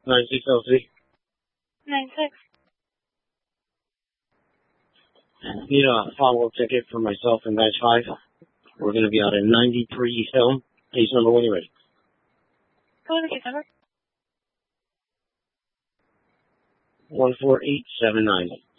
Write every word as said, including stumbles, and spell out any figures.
nine six oh three. nine six. Need a follow-up ticket for myself and batch five. We're going to be out at ninety-three East Elm. Case number when you're ready. Go to the case number. one four eight seven nine.